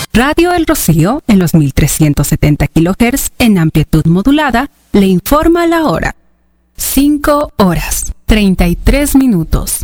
Radio El Rocío, en los 1370 kHz en amplitud modulada, le informa la hora. 5 horas, 33 minutos.